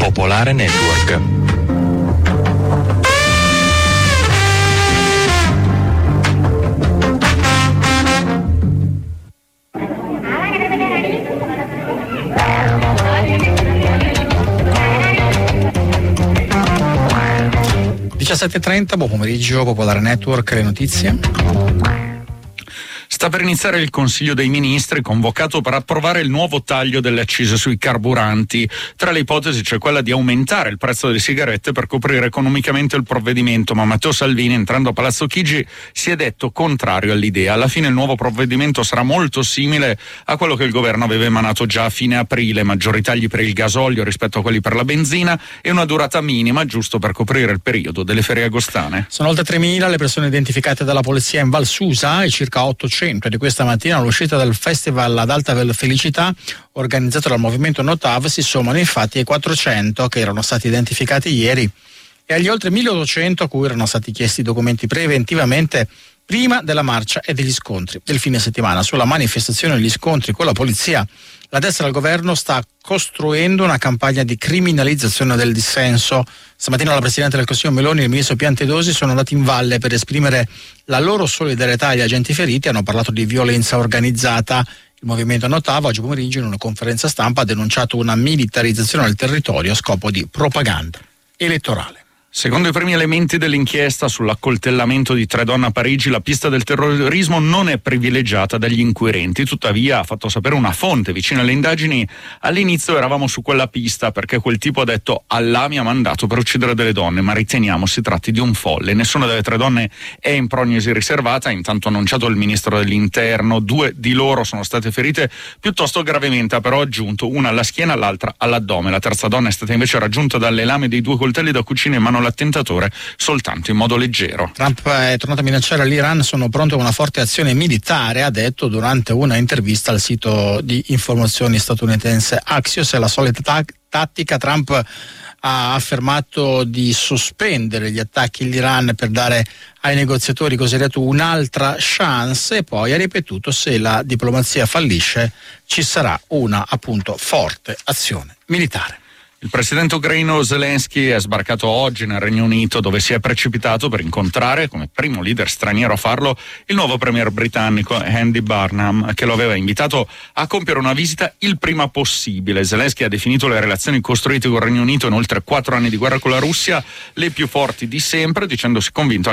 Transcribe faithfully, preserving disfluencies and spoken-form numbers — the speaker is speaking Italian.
Popolare Network. diciassette e trenta, buon pomeriggio, Popolare Network, le notizie. Sta per iniziare il Consiglio dei Ministri convocato per approvare il nuovo taglio delle accise sui carburanti. Tra le ipotesi c'è quella di aumentare il prezzo delle sigarette per coprire economicamente il provvedimento, ma Matteo Salvini, entrando a Palazzo Chigi, si è detto contrario all'idea. Alla fine il nuovo provvedimento sarà molto simile a quello che il governo aveva emanato già a fine aprile: maggiori tagli per il gasolio rispetto a quelli per la benzina e una durata minima giusto per coprire il periodo delle ferie agostane. Sono oltre tremila le persone identificate dalla polizia in Val Susa e circa ottocento di questa mattina all'uscita del festival ad Alta Felicità organizzato dal movimento Notav si sommano infatti ai quattrocento che erano stati identificati ieri e agli oltre milleottocento a cui erano stati chiesti documenti preventivamente prima della marcia e degli scontri del fine settimana. Sulla manifestazione e gli scontri con la polizia, la destra del governo sta costruendo una campagna di criminalizzazione del dissenso. Stamattina la Presidente del Consiglio Meloni e il Ministro Piantedosi sono andati in valle per esprimere la loro solidarietà agli agenti feriti. Hanno parlato di violenza organizzata. Il movimento Notav oggi pomeriggio in una conferenza stampa ha denunciato una militarizzazione del territorio a scopo di propaganda elettorale. Secondo i primi elementi dell'inchiesta sull'accoltellamento di tre donne a Parigi, la pista del terrorismo non è privilegiata dagli inquirenti. Tuttavia, ha fatto sapere una fonte vicina alle indagini, all'inizio eravamo su quella pista perché quel tipo ha detto Allah mi ha mandato per uccidere delle donne, ma riteniamo si tratti di un folle. Nessuna delle tre donne è in prognosi riservata, intanto ha annunciato il ministro dell'interno. Due di loro sono state ferite piuttosto gravemente, ha però aggiunto una alla schiena, l'altra all'addome. La terza donna è stata invece raggiunta dalle lame dei due coltelli da cucina in mano l'attentatore soltanto in modo leggero. Trump è tornato a minacciare l'Iran, sono pronto a una forte azione militare, ha detto durante una intervista al sito di informazioni statunitense Axios. È la solita ta- tattica. Trump ha affermato di sospendere gli attacchi all'Iran per dare ai negoziatori cosiddetto un'altra chance e poi ha ripetuto se la diplomazia fallisce ci sarà una appunto forte azione militare. Il presidente ucraino Zelensky è sbarcato oggi nel Regno Unito, dove si è precipitato per incontrare, come primo leader straniero a farlo, il nuovo premier britannico Andy Burnham, che lo aveva invitato a compiere una visita il prima possibile. Zelensky ha definito le relazioni costruite con il Regno Unito in oltre quattro anni di guerra con la Russia le più forti di sempre, dicendosi convinto